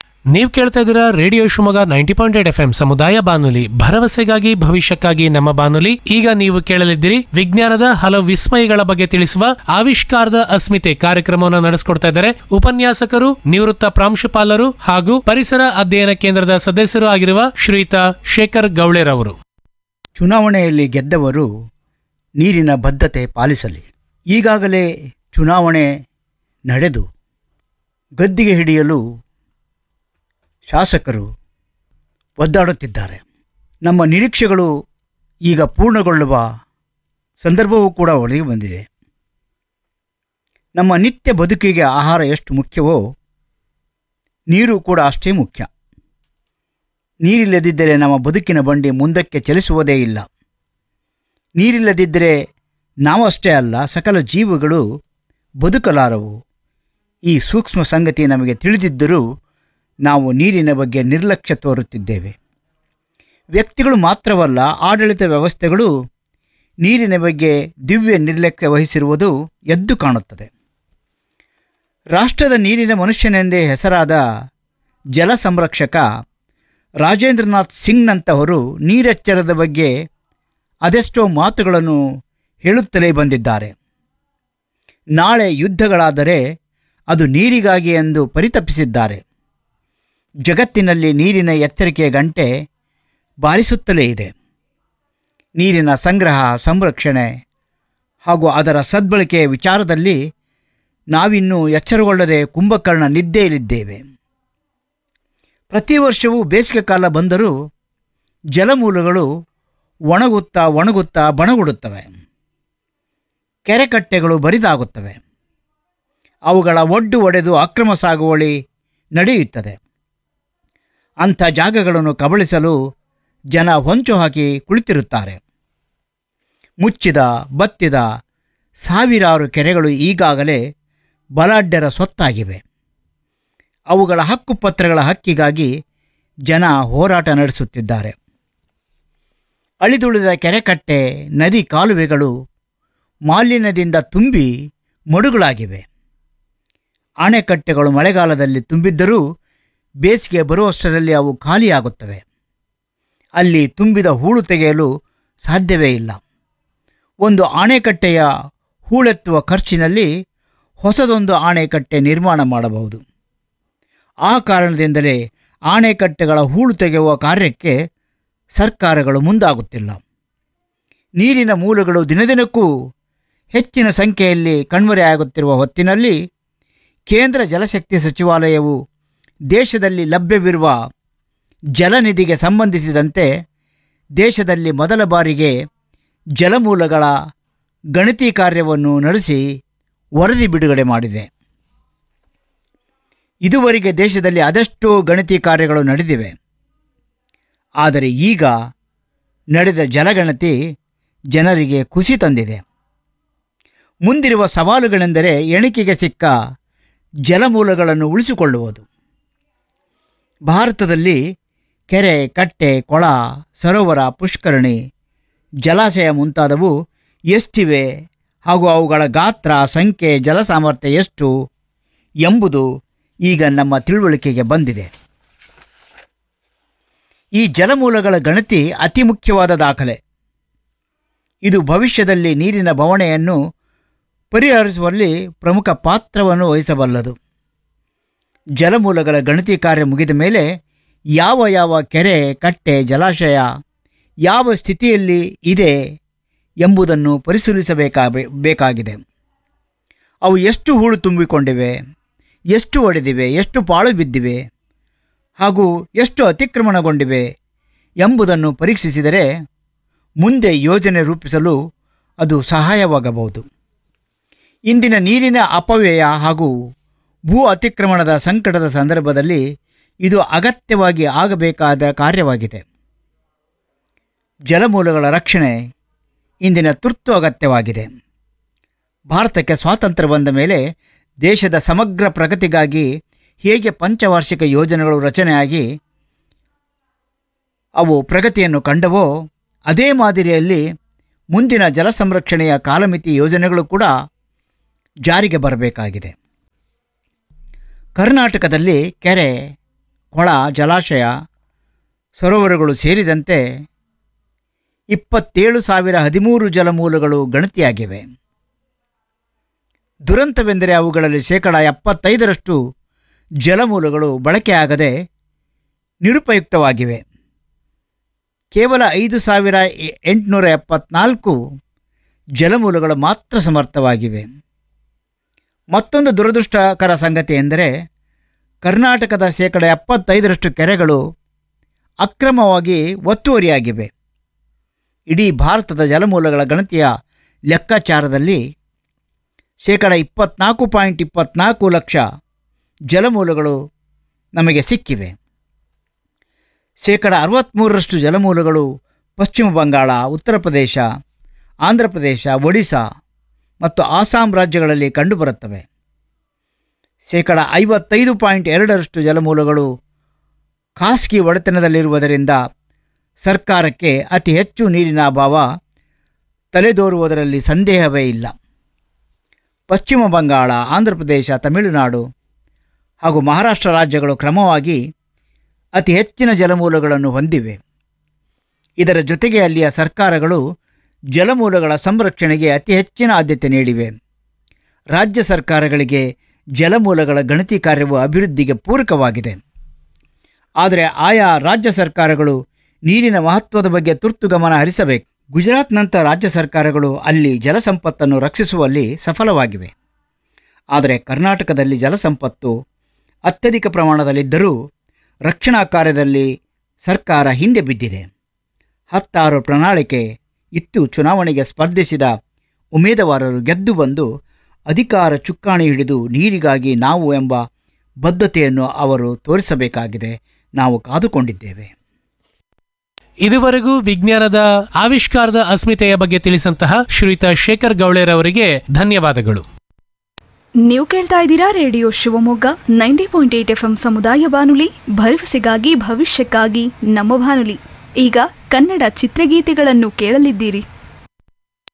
ನೀವು ಕೇಳ್ತಾ ಇದ್ದೀರಾ ರೇಡಿಯೋ ಶಿವಮೊಗ್ಗ 90.8 FM ಸಮುದಾಯ ಬಾನುಲಿ, ಭರವಸೆಗಾಗಿ ಭವಿಷ್ಯಕ್ಕಾಗಿ ನಮ್ಮ ಬಾನುಲಿ. ಈಗ ನೀವು ಕೇಳಲಿದ್ದೀರಿ ವಿಜ್ಞಾನದ ಹಲವು ವಿಸ್ಮಯಗಳ ಬಗ್ಗೆ ತಿಳಿಸುವ ಆವಿಷ್ಕಾರದ ಅಸ್ಮಿತೆ ಕಾರ್ಯಕ್ರಮವನ್ನು ನಡೆಸಿಕೊಡ್ತಾ ಇದ್ದಾರೆ ಉಪನ್ಯಾಸಕರು, ನಿವೃತ್ತ ಪ್ರಾಂಶುಪಾಲರು ಹಾಗೂ ಪರಿಸರ ಅಧ್ಯಯನ ಕೇಂದ್ರದ ಸದಸ್ಯರು ಆಗಿರುವ ಶ್ರೀಯುತ ಶೇಖರ್ ಗೌಳೆರವರು. ಚುನಾವಣೆಯಲ್ಲಿ ಗೆದ್ದವರು ನೀರಿನ ಬದ್ಧತೆ ಪಾಲಿಸಲಿ. ಈಗಾಗಲೇ ಚುನಾವಣೆ ನಡೆದು ಗದ್ದಿಗೆ ಹಿಡಿಯಲು ಶಾಸಕರು ಒದ್ದಾಡುತ್ತಿದ್ದಾರೆ. ನಮ್ಮ ನಿರೀಕ್ಷೆಗಳು ಈಗ ಪೂರ್ಣಗೊಳ್ಳುವ ಸಂದರ್ಭವೂ ಕೂಡ ಒಳಗೆ ಬಂದಿದೆ. ನಮ್ಮ ನಿತ್ಯ ಬದುಕಿಗೆ ಆಹಾರ ಎಷ್ಟು ಮುಖ್ಯವೋ ನೀರು ಕೂಡ ಅಷ್ಟೇ ಮುಖ್ಯ. ನೀರಿಲ್ಲದಿದ್ದರೆ ನಮ್ಮ ಬದುಕಿನ ಬಂಡಿ ಮುಂದಕ್ಕೆ ಚಲಿಸುವುದೇ ಇಲ್ಲ. ನೀರಿಲ್ಲದಿದ್ದರೆ ನಾವಷ್ಟೇ ಅಲ್ಲ, ಸಕಲ ಜೀವಗಳು ಬದುಕಲಾರವು. ಈ ಸೂಕ್ಷ್ಮ ಸಂಗತಿ ನಮಗೆ ತಿಳಿದಿದ್ದರೂ ನಾವು ನೀರಿನ ಬಗ್ಗೆ ನಿರ್ಲಕ್ಷ್ಯ ತೋರುತ್ತಿದ್ದೇವೆ. ವ್ಯಕ್ತಿಗಳು ಮಾತ್ರವಲ್ಲ, ಆಡಳಿತ ವ್ಯವಸ್ಥೆಗಳು ನೀರಿನ ಬಗ್ಗೆ ದಿವ್ಯ ನಿರ್ಲಕ್ಷ್ಯ ವಹಿಸಿರುವುದು ಎದ್ದು ಕಾಣುತ್ತದೆ. ರಾಷ್ಟ್ರದ ನೀರಿನ ಮನುಷ್ಯನೆಂದೇ ಹೆಸರಾದ ಜಲ ಸಂರಕ್ಷಕ ರಾಜೇಂದ್ರನಾಥ್ ಸಿಂಗ್ನಂತಹವರು ನೀರೆಚ್ಚರದ ಬಗ್ಗೆ ಅದೆಷ್ಟೋ ಮಾತುಗಳನ್ನು ಹೇಳುತ್ತಲೇ ಬಂದಿದ್ದಾರೆ. ನಾಳೆ ಯುದ್ಧಗಳಾದರೆ ಅದು ನೀರಿಗಾಗಿ ಎಂದು ಪರಿತಪಿಸಿದ್ದಾರೆ. ಜಗತ್ತಿನಲ್ಲಿ ನೀರಿನ ಎಚ್ಚರಿಕೆಯ ಗಂಟೆ ಬಾರಿಸುತ್ತಲೇ ಇದೆ. ನೀರಿನ ಸಂಗ್ರಹ, ಸಂರಕ್ಷಣೆ ಹಾಗೂ ಅದರ ಸದ್ಬಳಕೆಯ ವಿಚಾರದಲ್ಲಿ ನಾವಿನ್ನೂ ಎಚ್ಚರಗೊಳ್ಳದೆ ಕುಂಭಕರ್ಣ ನಿದ್ದೆಯಲ್ಲಿದ್ದೇವೆ. ಪ್ರತಿ ವರ್ಷವೂ ಬೇಸಿಗೆ ಕಾಲ ಬಂದರೂ ಜಲಮೂಲಗಳು ಒಣಗುತ್ತಾ ಬಣಗುಡುತ್ತವೆ. ಕೆರೆಕಟ್ಟೆಗಳು ಬರಿದಾಗುತ್ತವೆ. ಅವುಗಳ ಒಡ್ಡು ಒಡೆದು ಅಕ್ರಮ ಸಾಗುವಳಿ ನಡೆಯುತ್ತದೆ. ಅಂಥ ಜಾಗಗಳನ್ನು ಕಬಳಿಸಲು ಜನ ಹೊಂಚು ಹಾಕಿ ಕುಳಿತಿರುತ್ತಾರೆ. ಮುಚ್ಚಿದ ಬತ್ತಿದ ಸಾವಿರಾರು ಕೆರೆಗಳು ಈಗಾಗಲೇ ಬಲಾಢ್ಯರ ಸ್ವತ್ತಾಗಿವೆ. ಅವುಗಳ ಹಕ್ಕುಪತ್ರಗಳ ಹಕ್ಕಿಗಾಗಿ ಜನ ಹೋರಾಟ ನಡೆಸುತ್ತಿದ್ದಾರೆ. ಅಳಿದುಳಿದ ಕೆರೆಕಟ್ಟೆ, ನದಿ ಕಾಲುವೆಗಳು ಮಾಲಿನ್ಯದಿಂದ ತುಂಬಿ ಮಡುಗಳಾಗಿವೆ. ಅಣೆಕಟ್ಟೆಗಳು ಮಳೆಗಾಲದಲ್ಲಿ ತುಂಬಿದ್ದರೂ ಬೇಸಿಗೆ ಬರುವಷ್ಟರಲ್ಲಿ ಅವು ಖಾಲಿಯಾಗುತ್ತವೆ. ಅಲ್ಲಿ ತುಂಬಿದ ಹೂಳು ತೆಗೆಯಲು ಸಾಧ್ಯವೇ ಇಲ್ಲ. ಒಂದು ಅಣೆಕಟ್ಟೆಯ ಹೂಳೆತ್ತುವ ಖರ್ಚಿನಲ್ಲಿ ಹೊಸದೊಂದು ಅಣೆಕಟ್ಟೆ ನಿರ್ಮಾಣ ಮಾಡಬಹುದು. ಆ ಕಾರಣದಿಂದಲೇ ಅಣೆಕಟ್ಟೆಗಳ ಹೂಳು ತೆಗೆಯುವ ಕಾರ್ಯಕ್ಕೆ ಸರ್ಕಾರಗಳು ಮುಂದಾಗುತ್ತಿಲ್ಲ. ನೀರಿನ ಮೂಲಗಳು ದಿನದಿನಕ್ಕೂ ಹೆಚ್ಚಿನ ಸಂಖ್ಯೆಯಲ್ಲಿ ಕಣ್ಮರೆಯಾಗುತ್ತಿರುವ ಹೊತ್ತಿನಲ್ಲಿ ಕೇಂದ್ರ ಜಲಶಕ್ತಿ ಸಚಿವಾಲಯವು ದೇಶದಲ್ಲಿ ಲಭ್ಯವಿರುವ ಜಲನಿಧಿಗೆ ಸಂಬಂಧಿಸಿದಂತೆ ದೇಶದಲ್ಲಿ ಮೊದಲ ಬಾರಿಗೆ ಜಲಮೂಲಗಳ ಗಣತಿ ಕಾರ್ಯವನ್ನು ನಡೆಸಿ ವರದಿ ಬಿಡುಗಡೆ ಮಾಡಿದೆ. ಇದುವರೆಗೆ ದೇಶದಲ್ಲಿ ಅದೆಷ್ಟೋ ಗಣತಿ ಕಾರ್ಯಗಳು ನಡೆದಿವೆ. ಆದರೆ ಈಗ ನಡೆದ ಜಲಗಣತಿ ಜನರಿಗೆ ಖುಷಿ ತಂದಿದೆ. ಮುಂದಿರುವ ಸವಾಲುಗಳೆಂದರೆ ಎಣಿಕೆಗೆ ಸಿಕ್ಕ ಜಲಮೂಲಗಳನ್ನು ಉಳಿಸಿಕೊಳ್ಳುವುದು. ಭಾರತದಲ್ಲಿ ಕೆರೆ, ಕಟ್ಟೆ, ಕೊಳ, ಸರೋವರ, ಪುಷ್ಕರಣಿ, ಜಲಾಶಯ ಮುಂತಾದವು ಎಷ್ಟಿವೆ ಹಾಗೂ ಅವುಗಳ ಗಾತ್ರ, ಸಂಖ್ಯೆ, ಜಲ ಸಾಮರ್ಥ್ಯ ಎಷ್ಟು ಎಂಬುದು ಈಗ ನಮ್ಮ ತಿಳುವಳಿಕೆಗೆ ಬಂದಿದೆ. ಈ ಜಲಮೂಲಗಳ ಗಣತಿ ಅತಿ ಮುಖ್ಯವಾದ ದಾಖಲೆ. ಇದು ಭವಿಷ್ಯದಲ್ಲಿ ನೀರಿನ ಬವಣೆಯನ್ನು ಪರಿಹರಿಸುವಲ್ಲಿ ಪ್ರಮುಖ ಪಾತ್ರವನ್ನು ವಹಿಸಬಲ್ಲದು. ಜಲಮೂಲಗಳ ಗಣತಿ ಕಾರ್ಯ ಮುಗಿದ ಮೇಲೆ ಯಾವ ಕೆರೆ, ಕಟ್ಟೆ, ಜಲಾಶಯ ಯಾವ ಸ್ಥಿತಿಯಲ್ಲಿ ಇದೆ ಎಂಬುದನ್ನು ಪರಿಶೀಲಿಸಬೇಕಾಗಿದೆ. ಅವು ಎಷ್ಟು ಹೂಳು ತುಂಬಿಕೊಂಡಿವೆ, ಎಷ್ಟು ಒಡೆದಿವೆ, ಎಷ್ಟು ಪಾಳು ಬಿದ್ದಿವೆ ಹಾಗೂ ಎಷ್ಟು ಅತಿಕ್ರಮಣಗೊಂಡಿವೆ ಎಂಬುದನ್ನು ಪರೀಕ್ಷಿಸಿದರೆ ಮುಂದೆ ಯೋಜನೆ ರೂಪಿಸಲು ಅದು ಸಹಾಯವಾಗಬಹುದು. ಇಂದಿನ ನೀರಿನ ಅಪವ್ಯಯ ಹಾಗೂ ಭೂ ಅತಿಕ್ರಮಣದ ಸಂಕಟದ ಸಂದರ್ಭದಲ್ಲಿ ಇದು ಅಗತ್ಯವಾಗಿ ಆಗಬೇಕಾದ ಕಾರ್ಯವಾಗಿದೆ. ಜಲಮೂಲಗಳ ರಕ್ಷಣೆ ಇಂದಿನ ತುರ್ತು ಅಗತ್ಯವಾಗಿದೆ. ಭಾರತಕ್ಕೆ ಸ್ವಾತಂತ್ರ್ಯ ಬಂದ ಮೇಲೆ ದೇಶದ ಸಮಗ್ರ ಪ್ರಗತಿಗಾಗಿ ಹೇಗೆ ಪಂಚವಾರ್ಷಿಕ ಯೋಜನೆಗಳು ರಚನೆಯಾಗಿ ಅವು ಪ್ರಗತಿಯನ್ನು ಕಂಡವೋ ಅದೇ ಮಾದರಿಯಲ್ಲಿ ಮುಂದಿನ ಜಲ ಸಂರಕ್ಷಣೆಯ ಕಾಲಮಿತಿ ಯೋಜನೆಗಳು ಕೂಡ ಜಾರಿಗೆ ಬರಬೇಕಾಗಿದೆ. ಕರ್ನಾಟಕದಲ್ಲಿ ಕೆರೆ, ಕೊಳ, ಜಲಾಶಯ, ಸರೋವರಗಳು ಸೇರಿದಂತೆ 27,013 ಜಲಮೂಲಗಳು ಗಣತಿಯಾಗಿವೆ. ದುರಂತವೆಂದರೆ ಅವುಗಳಲ್ಲಿ 75% ಜಲಮೂಲಗಳು ಬಳಕೆಯಾಗದೆ ನಿರುಪಯುಕ್ತವಾಗಿವೆ. ಕೇವಲ 5,874 ಜಲಮೂಲಗಳು ಮಾತ್ರ ಸಮರ್ಥವಾಗಿವೆ. ಮತ್ತೊಂದು ದುರದೃಷ್ಟಕರ ಸಂಗತಿ ಎಂದರೆ ಕರ್ನಾಟಕದ 75% ಕೆರೆಗಳು ಅಕ್ರಮವಾಗಿ ಒತ್ತುವರಿಯಾಗಿವೆ. ಇಡೀ ಭಾರತದ ಜಲಮೂಲಗಳ ಗಣತಿಯ ಲೆಕ್ಕಾಚಾರದಲ್ಲಿ 24.24 ಲಕ್ಷ ಜಲಮೂಲಗಳು ನಮಗೆ ಸಿಕ್ಕಿವೆ. 63% ಜಲಮೂಲಗಳು ಪಶ್ಚಿಮ ಬಂಗಾಳ, ಉತ್ತರ ಪ್ರದೇಶ, ಆಂಧ್ರ ಪ್ರದೇಶ, ಒಡಿಶಾ ಮತ್ತು ಆಸಾಂ ರಾಜ್ಯಗಳಲ್ಲಿ ಕಂಡುಬರುತ್ತವೆ. 55.2% ಜಲಮೂಲಗಳು ಖಾಸಗಿ ಒಡೆತನದಲ್ಲಿರುವುದರಿಂದ ಸರ್ಕಾರಕ್ಕೆ ಅತಿ ಹೆಚ್ಚು ನೀರಿನ ಅಭಾವ ತಲೆದೋರುವುದರಲ್ಲಿ ಸಂದೇಹವೇ ಇಲ್ಲ. ಪಶ್ಚಿಮ ಬಂಗಾಳ, ಆಂಧ್ರ ಪ್ರದೇಶ, ತಮಿಳುನಾಡು ಹಾಗೂ ಮಹಾರಾಷ್ಟ್ರ ರಾಜ್ಯಗಳು ಕ್ರಮವಾಗಿ ಅತಿ ಹೆಚ್ಚಿನ ಜಲಮೂಲಗಳನ್ನು ಹೊಂದಿವೆ. ಇದರ ಜೊತೆಗೆ ಅಲ್ಲಿಯ ಸರ್ಕಾರಗಳು ಜಲಮೂಲಗಳ ಸಂರಕ್ಷಣೆಗೆ ಅತಿ ಹೆಚ್ಚಿನ ಆದ್ಯತೆ ನೀಡಿವೆ. ರಾಜ್ಯ ಸರ್ಕಾರಗಳಿಗೆ ಜಲಮೂಲಗಳ ಗಣತಿ ಕಾರ್ಯವು ಅಭಿವೃದ್ಧಿಗೆ ಪೂರಕವಾಗಿದೆ. ಆದರೆ ಆಯಾ ರಾಜ್ಯ ಸರ್ಕಾರಗಳು ನೀರಿನ ಮಹತ್ವದ ಬಗ್ಗೆ ತುರ್ತು ಗಮನ ಹರಿಸಬೇಕು. ಗುಜರಾತ್ನಂಥ ರಾಜ್ಯ ಸರ್ಕಾರಗಳು ಅಲ್ಲಿ ಜಲಸಂಪತ್ತನ್ನು ರಕ್ಷಿಸುವಲ್ಲಿ ಸಫಲವಾಗಿವೆ. ಆದರೆ ಕರ್ನಾಟಕದಲ್ಲಿ ಜಲಸಂಪತ್ತು ಅತ್ಯಧಿಕ ಪ್ರಮಾಣದಲ್ಲಿದ್ದರೂ ರಕ್ಷಣಾ ಕಾರ್ಯದಲ್ಲಿ ಸರ್ಕಾರ ಹಿಂದೆ ಬಿದ್ದಿದೆ. 10 ಪ್ರಣಾಳಿಕೆ ಇತ್ತು. ಚುನಾವಣೆಗೆ ಸ್ಪರ್ಧಿಸಿದ ಉಮೇದುವಾರರು ಗೆದ್ದು ಬಂದು ಅಧಿಕಾರ ಚುಕ್ಕಾಣಿ ಹಿಡಿದು ನೀರಿಗಾಗಿ ನಾವು ಎಂಬ ಬದ್ಧತೆಯನ್ನು ಅವರು ತೋರಿಸಬೇಕಾಗಿದೆ. ನಾವು ಕಾದುಕೊಂಡಿದ್ದೇವೆ. ಇದುವರೆಗೂ ವಿಜ್ಞಾನದ ಆವಿಷ್ಕಾರದ ಅಸ್ಮಿತೆಯ ಬಗ್ಗೆ ತಿಳಿಸಂತಹ ಶ್ರೀಯುತ ಶೇಖರ್ ಗೌಳೇರವರಿಗೆ ಧನ್ಯವಾದಗಳು. ನೀವು ಕೇಳ್ತಾ ಇದ್ದೀರಾ ರೇಡಿಯೋ ಶಿವಮೊಗ್ಗ 90.8 FM ಸಮುದಾಯ ಬಾನುಲಿ, ಭರವಸೆಗಾಗಿ ಭವಿಷ್ಯಕ್ಕಾಗಿ ನಮ್ಮ ಬಾನುಲಿ. ಈಗ ಕನ್ನಡ ಚಿತ್ರಗೀತೆಗಳನ್ನು ಕೇಳಲಿದ್ದೀರಿ.